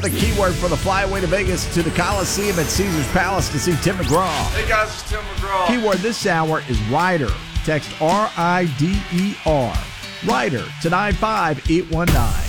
The keyword for the flyaway to Vegas to the Coliseum at Caesars Palace to see Tim McGraw. Hey guys, it's Tim McGraw. Keyword this hour is rider. Text RIDER. Rider to 95819.